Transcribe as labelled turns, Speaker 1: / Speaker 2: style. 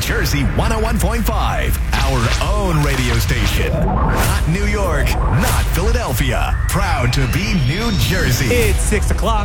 Speaker 1: Jersey 101.5, our own radio station. Not New York, not Philadelphia. Proud to be New Jersey.
Speaker 2: It's 6 o'clock.